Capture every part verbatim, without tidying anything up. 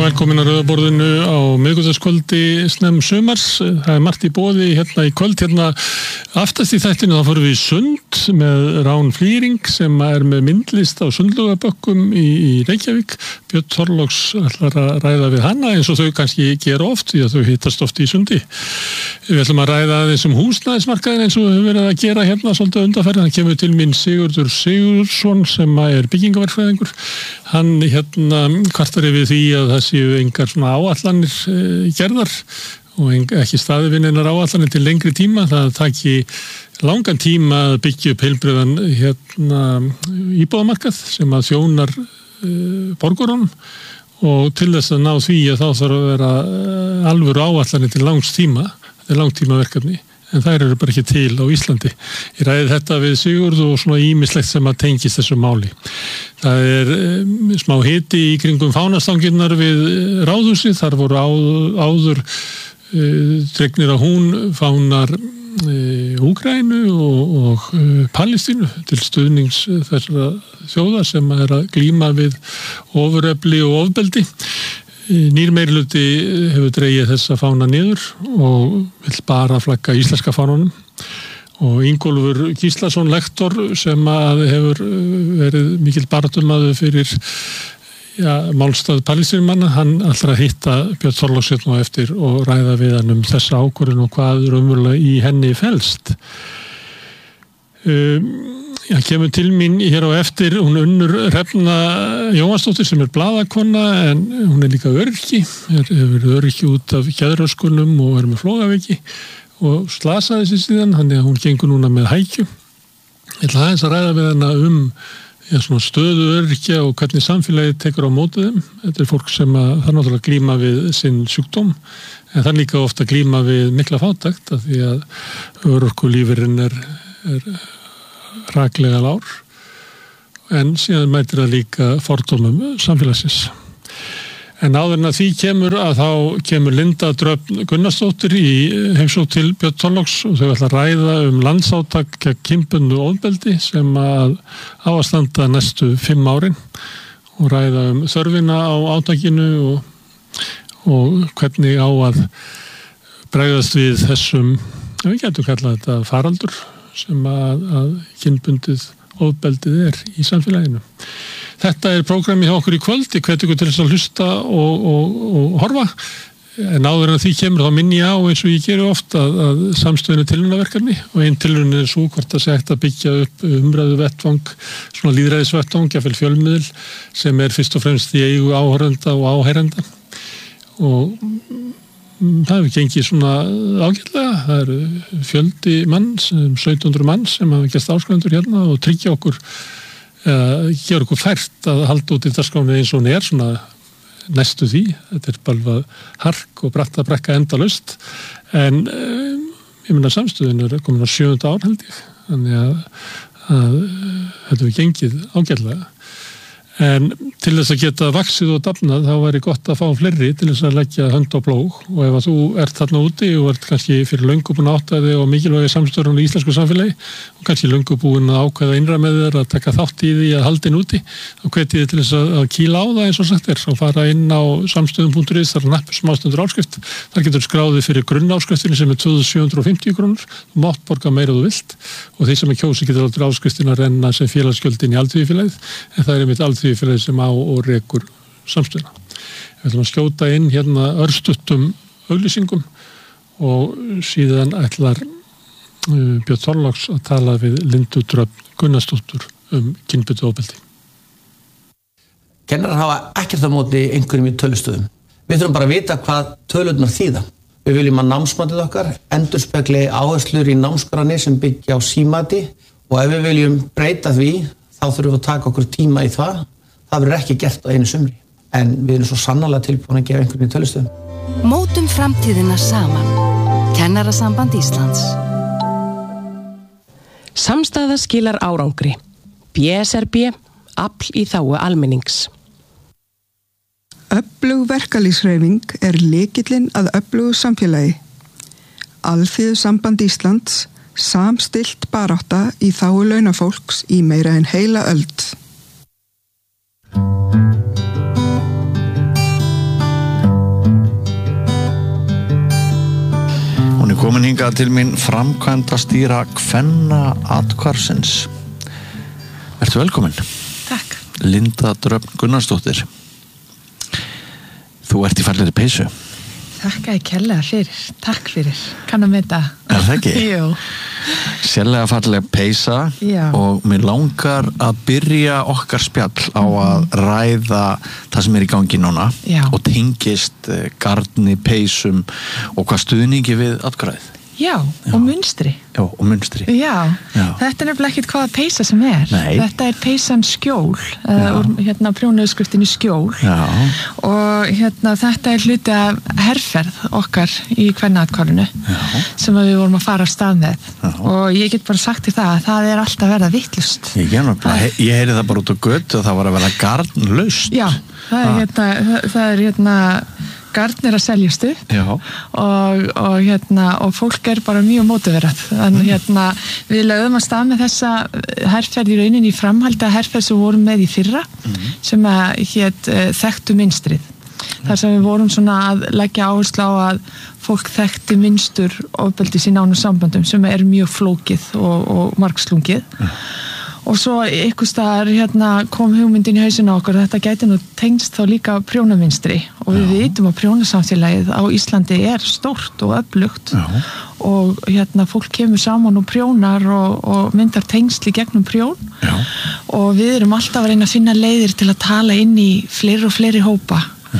velkomin að rauðaborðinu á miðvikudagskvöldi snem sumars. Það er margt í boði hérna í kvöld. Hérna aftast í þættinu þá fórum við í sund með Rán Flýring sem er með myndlist á sundlaugabökkum í, í Reykjavík. Björn Þorláks ætlar að ræða við hana eins og þau kannski gera oft því að þau hittast oft í sundi. Við ætlum að ræða þessum húsnæðismarkaðin eins og við höfum verið að gera hérna svolítið undanferð. Hann kemur til mín Sigurður Sigurðsson sem er byggingaverkfræðingur. Hann hérna kvartar yfir því að það séu engar svona áætlanir e, gerðar og ekki staðivinninar áætlanir til lengri tíma. Það taki langan tíma að byggja upp heilbrigðan hérna íbúðamarkað sem að þjónar e, borgurunum og til þess að ná því að þá þarf að vera alvöru áætlanir til langs tíma. Þetta er langtímaverkefni. En þær eru bara ekki til á Íslandi. Ég ræði þetta við Sigurð og svona ýmislegt sem að tengist þessu máli. Það er um, smá hiti í kringum fánastangirnar við Ráðhúsið. Þar voru á, áður uh, dregnir á hún fánar uh, Úkraínu og, og uh, Palestínu til stuðnings þessara þjóða sem er að glíma við ofurefli og ofbeldi. Nýr meirihluti hefur dregið þessa fána niður og vill bara flagga íslenska fánunum og Ingólfur Gíslason lektor sem að hefur verið mikill baráttumaður fyrir ja, málstað palestínumanna, hann ætlar að hitta Björn Þorláks hérna eftir og ræða við hann um þessa ákvörðun og hvað raunverulega í henni felst. Um, Já, kemur til mín hér á eftir hún Unnur Hrefna Jóhannsdóttir sem er blaðakonna en hún er líka öryrki, er, er öryrki út af geðröskunum og er með flógaveiki og slasaði sig síðan, þannig að hún gengur núna með hækju. Ég ætla aðeins að ræða við hana um já, svona stöðu öryrkja og hvernig samfélagið tekur á móti þeim. Þetta er fólk sem að, það er náttúrulega glíma við sinn sjúkdóm en það er líka ofta glíma við mikla fátækt af því að örorkulífurinn er, er raklega lár en síðan mætir það líka fordómum samfélagsins. En áður en að því kemur að þá kemur Linda Dröfn Gunnarsdóttir í heimsókn til Björn Þorláks og þau ætla að ræða um landsátak gegn kynbundnu ofbeldi sem að á að standa næstu fimm árin og ræða um þörfina á átakinu og, og hvernig á að bregðast við þessum, við getum kallað þetta faraldur sem að, að kynbundið ofbeldið er í samfélaginu. Þetta er prógrami hjá okkur í kvöld. Ég hvet ykkur til þess að hlusta og, og, og horfa. En áður en því kemur þá minni ég á eins og ég geri oft að, að samstöðinu tilraunaverkefni og einn tilraun er svo hvort það sé hægt að byggja upp umræðu vettvang, svona lýðræðisvettvang, jafnvel fjölmiðil sem er fyrst og fremst í eigu áhorfenda og áheyrenda og það hefur gengið svona ágætlega. Það eru fjöldi manns, sautján hundruð manns sem hafa gert áskrifundur hérna og tryggja okkur, eða gera okkur fært að halda út í dagskráni eins og hún er svona næstu því. Þetta er bara hark og bratta brekka endalaust. En um, ég meina samstöðin er komin á sjöunda ár held ég. Þannig að, að þetta hefur gengið ágætlega. En til þess að geta vaxið og dafnað þá væri gott að fá fleiri til þess að leggja hönd á plóg og ef að þú ert þarna úti og ert kannski fyrir löngu búin að áttaði og mikilvægi samstörun í íslensku samfélagi og kannski löngu búin að ákveða innra með þér að taka þátt í því að haldin úti þá hvet ég til þess að, að kýla á það eins og sagt er og fara inn á samstöðum punktur is, þar er nappur smástundur áskrift, þar getur skráðið fyrir grunnáskriftinni sem er tvö þúsund sjö hundruð og fimmtíu krónur, þú mátt borga meira þú vilt og þeir sem er kjósi getur aldrei áskriftina renna sem félagsgjöldin í alþýðufélagið en það er einmitt alþýðufélagið sem á og rekur samstöðuna. Við ætlum að skjóta inn hérna örstuttum auglýsingum og síðan ætlar uh, Björn Þorláks að tala við Lindu Dröfn Gunnarsdóttur um kynbundið ofbeldi. Kennarar hafa ekkert á móti einhverjum í tölustöðum. Við þurfum bara að vita hvað tölurnar þýða. Við viljum að námsmatið okkar endurspegli áherslur í námskránni sem byggja á símati og ef við viljum breyta því þá þurfum við að taka okkur tíma í það. Það verður ekki gert á einu sumri. En við erum svo sannarlega tilbúin að gefa einhverjum í tölustöðum. Mótum framtíðina saman. Kennarasamband Íslands. Samstaða skilar árangri. B S R B, afl í þágu almennings. Öflug verkalýðshreyfing er lykillinn að öflugu samfélagi. Alþýðusamband Íslands, samstillt barátta í þágu launafólks í meira en heila öld. Komin hingað til mín framkvæmda stýra kvenna athvarfsins. Ertu velkomin? Takk. Linda Dröfn Gunnarsdóttir. Þú ert í fallegri peysu. Takk að ég kærlega fyrir. Takk fyrir. Kann að meta. Er það ekki? Jú. Sérlega falleg peysa. Já. Og mér langar að byrja okkar spjall á að ræða það sem er í gangi núna. Já. Og tengist garni, peysum og hvað stuðningi við atkvæðið. Já, Já. og munstri. Já, og munstri. Já, Já. Þetta er nefnilega ekkert hvaða peysa sem er. Nei. Þetta er peysan skjól, uh, úr hérna prjónuðskriftinni skjól. Já. Og hérna þetta er hluti af herferð okkar í kvennaathvarfinu sem við vorum að fara af stað með. Já. Og ég get bara sagt í það að það er alltaf verða vittlust. Ég, he ég heyri það bara út á götu og það var að vera garnlaust. Já, það er, hérna, það, það er hérna garn er að seljast upp og, og, hérna, og fólk er bara mjög mótiverað. Þannig mm. hérna, við lögum að stað með þessa herferð í rauninni í framhaldi að herferð sem við vorum með í fyrra mm. sem að hét uh, þekktu mynstrið. Þar sem við vorum svona að leggja áherslu á að fólk þekkti mynstur ofbeldis í nánum samböndum sem er mjög flókið og, og margslungið. Mm. Og svo einhvers staðar hérna, kom hugmyndin í hausinn á okkur, þetta gæti nú tengst þá líka prjónaminstri og við vitum að prjónasamfélagið á Íslandi er stórt og öflugt Já. Og hérna, fólk kemur saman og prjónar og, og myndar tengsli gegnum prjón Já. Og við erum alltaf að reyna að finna leiðir til að tala inn í fleiri og fleiri hópa.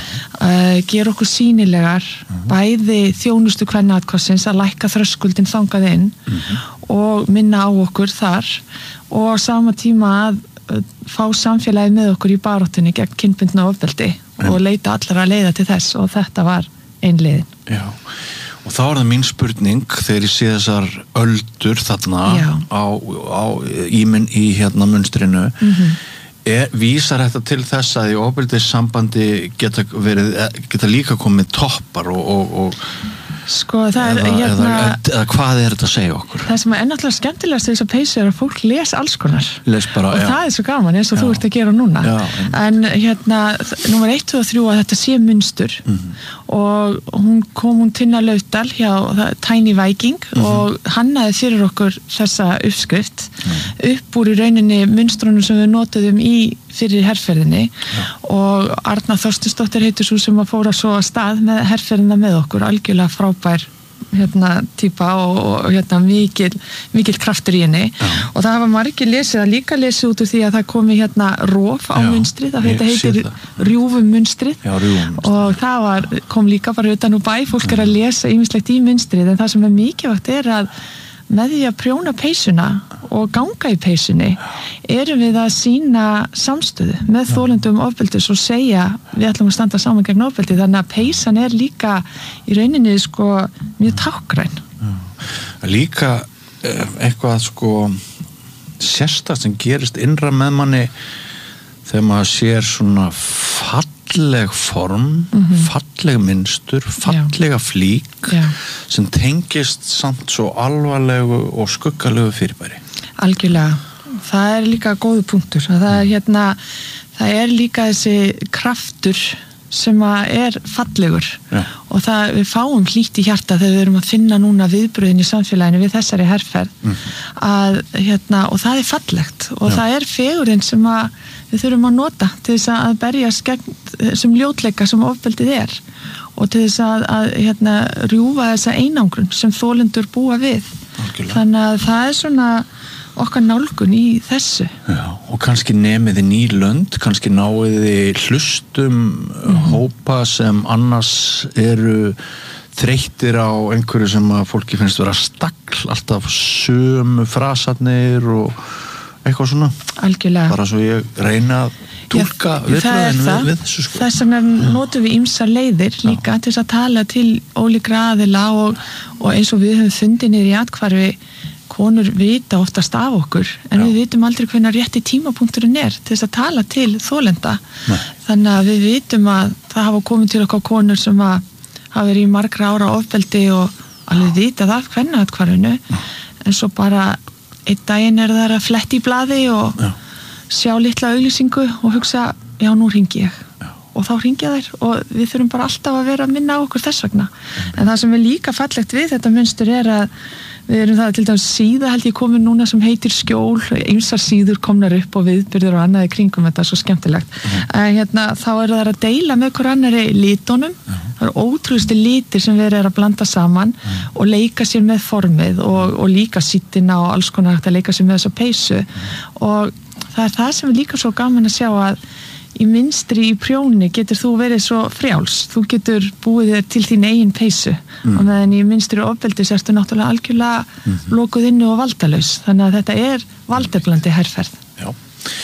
Uh, gera okkur sýnilegar uh-huh. bæði þjónustu kvennaathvarfsins að lækka þröskuldin þangað inn uh-huh. og minna á okkur þar og á sama tíma að uh, fá samfélagið með okkur í baráttunni gegn kynbundnu ofbeldi uh-huh. og leita allar að leiða til þess og þetta var ein leiðin. Já, og þá er það mín spurning þegar ég sé þessar öldur þarna á, á, í, í hérna munstrinu uh-huh. Er, vísar þetta til þess að í ofbeldissambandi geta, verið, geta líka komið toppar og, og, og sko það er eða, hérna, eða, eða hvað er þetta að segja okkur? Það sem er ennáttúrulega skemmtilegast við þess að peysu er að fólk les alls konar les bara, og já. Það er svo gaman eins og já. Þú ert að gera núna já, en, en hérna, númer eitt og þrjú að þetta sé munstur mm-hmm. og hún kom hún Tinna Laufdal hjá Tiny Viking mm-hmm. og hannaði fyrir okkur þessa uppskrift mm-hmm. upp úr í rauninni munstrunum sem við notuðum í fyrir herferðinni já. Og Arna Þorstinsdóttir heitir svo sem að fóra svo að stað með herferðina með okkur, algjörlega frábær hérna típa og, og hérna mikil, mikil kraftur í henni já. Og það hafa margir lesið að líka lesið út úr því að það komi hérna róf á já, munstrið, það heitir rjúfum munstrið já, og það var, kom líka bara utan úr bæ, fólk mm. er að lesa ýmislegt í munstrið en það sem er mikilvægt er að með því að prjóna peysuna og ganga í peysunni erum við að sýna samstöðu með þolendum ofbeldis og segja við ætlum að standa saman gegn ofbeldi þannig að peysan er líka í rauninni sko mjög tákgræn. Líka eitthvað sko sérstakt sem gerist innra með manni þegar maður sér svona falleg form, mm-hmm. falleg mynstur, fallega Já. Flík Já. Sem tengist samt svo alvarlegu og skuggalegu fyrirbæri. Algjörlega. Það er líka góðu punktur. Það er hérna, það er líka þessi kraftur sem að er fallegur Já. Og það við fáum hlýtt í hjarta þegar við erum að finna núna viðbröðin í samfélaginu við þessari herferð mm. að hérna og það er fallegt og Já. Það er fegurinn sem að við þurfum að nota til þess að berjast gegn þessum ljótleika sem ofbeldið er og til þess að, að hérna rjúfa þessa einangrun sem þolendur búa við. Algjörlega. Þannig að það er svona okkar nálgun í þessu. Já, og kannski nemiði ný lönd, kannski náiði hlustum mm. hópa sem annars eru þreyttir á einhverju sem að fólki finnst vera stagl, alltaf sömu frasarnir og eitthvað svona. Algjörlega. Bara svo ég reyna að túlka viðbröðin við, við þessu sko. Þess vegna notum við ýmsar leiðir líka Já. Til þess að tala til ólíkra aðila og, og eins og við höfum fundið niður í athvarfi konur vita oftast af okkur en Já. Við vitum aldrei hvenær rétti tímapunkturinn er til þess að tala til þolenda Nei. Þannig að við vitum að það hafa komið til okkar konur sem að hafa verið í margra ára ofbeldi og alveg vita það af kvennaathvarfinu en svo bara einn daginn er það að fletti í blaði og Já. Sjá litla auglýsingu og hugsa já nú hringi ég Já. og þá hringja þær og við þurfum bara alltaf að vera að minna á okkur þess vegna. En það sem er líka fallegt við þetta munstur er að við erum það til dæmis síða held ég komin núna sem heitir Skjól, ýmsar síður komnar upp og viðbyrður og annað í kringum þetta er svo skemmtilegt. Mm. En hérna þá eru þær að deila með hver annari litunum, mm. það eru ótrúlustu litir sem við erum að blanda saman mm. og leika sér með formið og, og líka sittina og alls konar hægt að leika sér með þessa peysu mm. og það er það sem er líka svo gaman að sjá að í mynstri í prjóni getur þú verið svo frjáls, þú getur búið þér til þín eigin peysu mm. og meðan í mynstri og ofbeldis ertu náttúrulega algjörlega mm-hmm. lokuð inni og valdalaus, þannig að þetta er valdeblandi herferð. Já.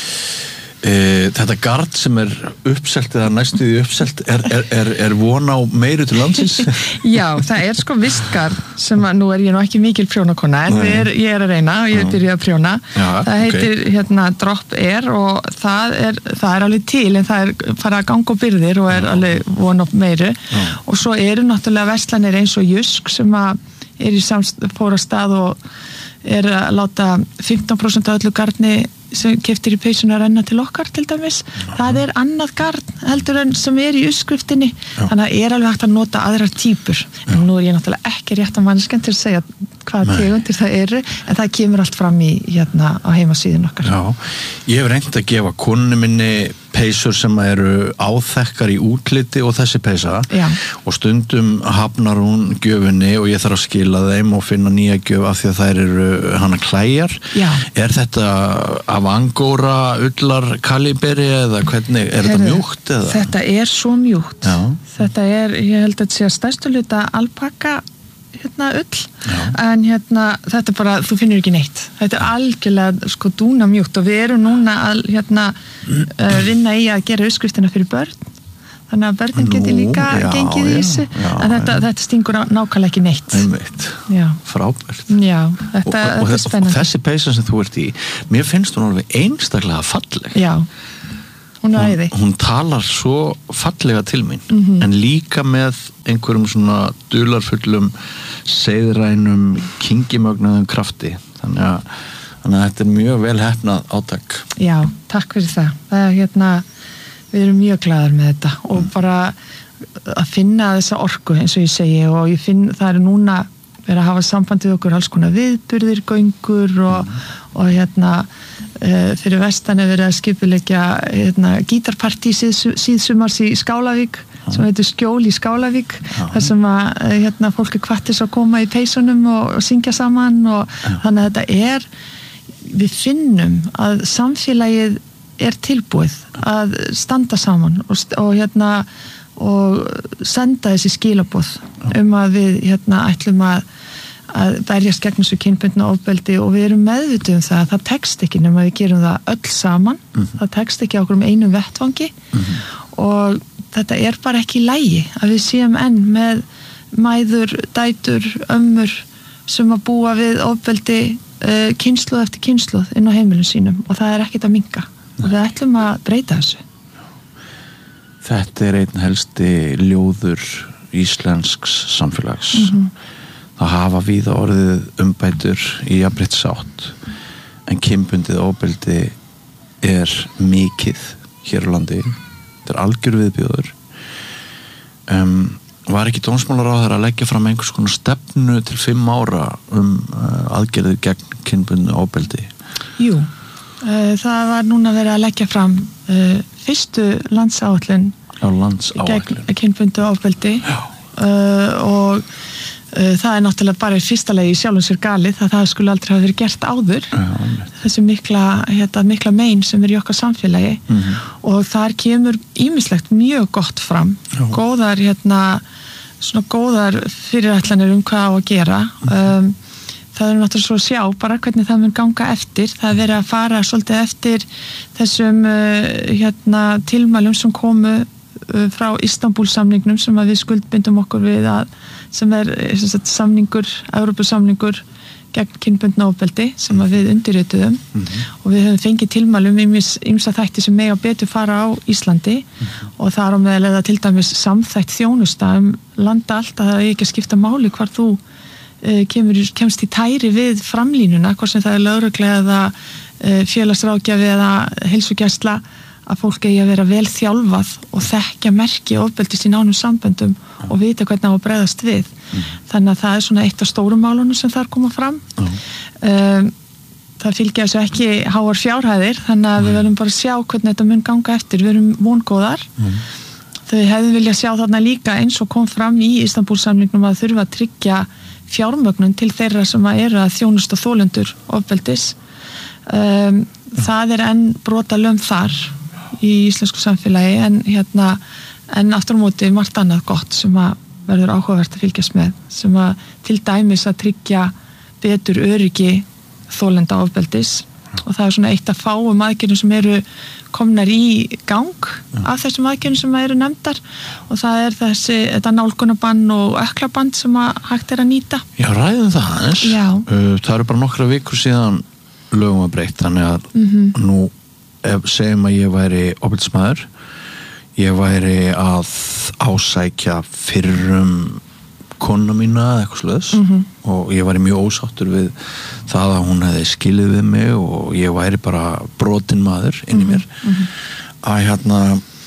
E, þetta gard sem er uppselt eða næstuði uppselt er, er, er, er von á meiri til landsins? Já, það er sko vistgard sem að nú er ég nú ekki mikil prjónakona en er, ég er að reyna og ég er byrjuð að prjóna. Já, það heitir okay. hérna Drop Air og það er, það er alveg til en það er fara að ganga og byrðir og er Já. Alveg von á meiri Já. Og svo eru náttúrulega verslanir eins og Jusk sem að er í samst fóra stað og er að láta fimmtán prósent af öllu gardni sem keftir í peysuna að renna til okkar til dæmis. Já. Það er annað gard heldur en sem er í uppskriftinni Já. Þannig að er alveg hægt að nota aðrar típur en nú er ég náttúrulega ekki rétt að mannskjan til að segja hvaða tegundir það eru en það kemur allt fram í hérna á heimasíðun okkar. Já, ég hef reynt að gefa konunni minni peysur sem eru áþekkar í útliti og þessi peysa Já. Og stundum hafnar hún gjöfinni og ég þarf að skila þeim og finna nýja gjöf af því að þær eru hana klæjar. Já. Er þetta af angóra, ullar, kaliberi eða hvernig, er Heru, þetta mjúkt eða? Þetta er svo mjúkt. Já. Þetta er, ég held að þetta sé að stærstu hluta alpaka hérna ull, Já. En hérna þetta er bara, þú finnur ekki neitt þetta er algjörlega sko dúna mjúkt og við erum núna að hérna uh, vinna í að gera uppskriftina fyrir börn þannig að börnin geti líka já, gengið í þessu en þetta, þetta stingur nákvæmlega ekki neitt einmitt, frábært já, þetta, og, og, þetta er spennandi og þessi peysa sem þú ert í, mér finnst hún alveg einstaklega falleg já Hún, hún, hún talar svo fallega til mín mm-hmm. en líka með einhverjum svona dularfullum seiðrænum kingimögnuðum krafti þannig að, þannig að þetta er mjög vel heppnað átak. Já, takk fyrir það. Það er hérna við erum mjög glaðar með þetta og mm. bara að finna þessa orku eins og ég segi og ég finn það er núna verið að hafa sambandið okkur alls konar viðburðir, göngur og, mm. og hérna Uh, fyrir vestan er verið að skipuleggja hérna, gítarpartí síð, síðsumars í Skálavík ja. Sem heitir Skjól í Skálavík ja. Þar sem að hérna, fólk er hvattis að koma í peysunum og, og syngja saman og ja. Þannig að þetta er við finnum að samfélagið er tilbúið að standa saman og, og hérna og senda þessi skilaboð ja. Um að við hérna ætlum að að berjast gegn þessu kynbundna ofbeldi og við erum meðvituð um það að það tekst ekki nema við gerum það öll saman mm-hmm. það tekst ekki á okkur um einum vettvangi mm-hmm. og þetta er bara ekki í lagi að við séum enn með mæður, dætur, ömmur sem að búa við ofbeldi uh, kynslóð eftir kynslóð inn á heimilum sínum og það er ekkert að minnka og við ætlum að breyta þessu. Þetta er einn helsti ljóður íslensks samfélags mm-hmm. Það hafa víða orðið umbætur í jafnréttisátt en kynbundið ofbeldi er mikið hér á landi. Þetta er algjör viðbjóður. Um, var ekki dómsmálaráðherra að leggja fram einhvers konar stefnu til fimm ára um uh, aðgerðir gegn kynbundið ofbeldi? Jú, uh, það var núna verið að leggja fram uh, fyrstu landsáætlun gegn kynbundið ofbeldi uh, og það er náttúrulega bara í fyrsta lagi sjálfum sér galið að það skulle aldrei hafa verið gert áður ja, þessi mikla, hérna, mikla mein sem er í okkar samfélagi mm-hmm. og þar kemur ýmislegt mjög gott fram Já. Góðar hérna, svona góðar fyrirætlanir um hvað á að gera mm-hmm. um, það er náttúrulega svo að sjá bara hvernig það mun ganga eftir það er verið að fara svolítið eftir þessum uh, hérna, tilmælum sem komu uh, frá Istanbúl-samningnum sem að við skuldbindum okkur við að sem er sagt, samningur, Evrópusamningur gegn kynbundna ofbeldi sem að við undirrituðum mm-hmm. og við höfum fengið tilmælum ýmsa þætti sem mega betur fara á Íslandi mm-hmm. og þar á meðal eða til dæmis samþætt þjónusta um landa allt að það er ekki að skipta máli hvar þú uh, kemur, kemst í tæri við framlínuna, hvort sem það er lögregla eða uh, félagsráðgjafi eða heilsugæsla að fólk eigi að vera vel þjálfað og þekkja merki ofbeldis í nánum samböndum og vita hvernig á að bregðast við. Mm. Þannig að það er svona eitt af stórum málunum sem þar koma fram. Mm. Um, það fylgja þessu ekki háar fjárhæðir, þannig að mm. við verðum bara að sjá hvernig þetta mun ganga eftir. Við erum vongóðar. Mm. Þau hefðu vilja sjá þarna líka eins og kom fram í Istanbúl-samningnum að þurfa að tryggja fjármögnun til þeirra sem að eru að þjónusta þolendur ofbeldis. Um, það er enn brotalöm þar í íslensku samfélagi en hérna, en aftur á móti margt annað gott sem að verður áhugavert að fylgjast með, sem að til dæmis að tryggja betur öryggi þolenda ofbeldis og það er svona eitt af fáum aðgerðum sem eru komnar í gang ja. Af þessum aðgerðum sem eru nefndar og það er þessi, þetta nálgunabann og ökklabann sem að hægt er að nýta. Já, ræðum það aðeins. Já. Það eru bara nokkra vikur síðan lögum að breytt, þannig að mm-hmm. nú ef segjum að ég væri ofbeldismaður, ég væri að ásækja fyrrum konu mína eða eitthvað svoleiðis mm-hmm. og ég væri mjög ósáttur við það að hún hefði skilið við mig og ég væri bara brotinn maður inn í mér mm-hmm. að hérna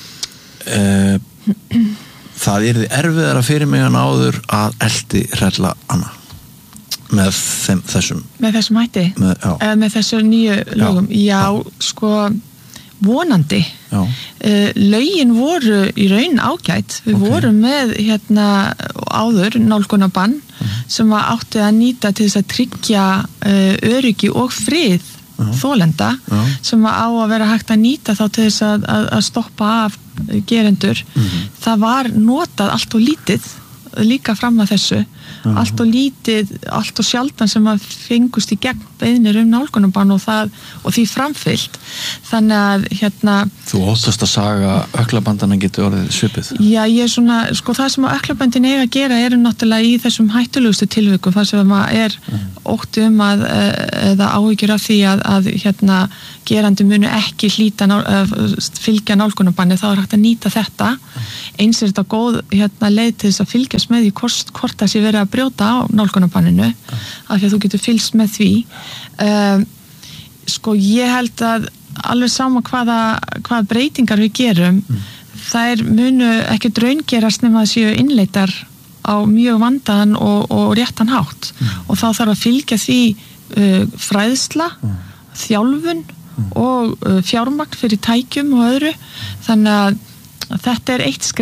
e, það yrði erfiðara fyrir mig en áður að elti hrella hana með þeim, þessum með þessum hætti með, eða með þessu nýju lögum já, já sko vonandi uh, lögin voru í raun ágætt við okay. vorum með hérna áður nálgunabann uh-huh. sem var átti að nýta til þess að tryggja uh, öryggi og frið uh-huh. þolenda uh-huh. sem var á að vera hægt að nýta þá til þess að, að, að stoppa af gerendur uh-huh. það var notað allt og lítið líka fram að þessu uh-huh. allt og lítið, allt og sjaldan sem að fengust í gegn beiðnir um nálgunabann og, það, og því framfyllt þannig að hérna Þú óttast að saga ökklabandana getur orðið svipið? Já, ég er svona, sko það sem að ökklabandin eiga að gera eru náttúrulega í þessum hættulegustu tilvikum þar sem að er uh-huh. ótti um að eða áhyggjur af því að, að hérna gerandi munu ekki hlýta ná, fylgja nálgunabanni þá er hægt að nýta þetta eins er þetta góð hérna leið til þess að fylgjast með því hvort, hvort það sé verið að brjóta á nálgunarbanninu af því að þú getur fylgst með því um, sko ég held að alveg sama hvaða, hvaða breytingar við gerum mm. þær munu ekki draungerast nema að séu innleitar á mjög vandaðan og, og réttan hátt mm. og þá þarf að fylgja því uh, fræðsla mm. þjálfun mm. og uh, fjármagn fyrir tækjum og öðru þannig að þetta er eitt skref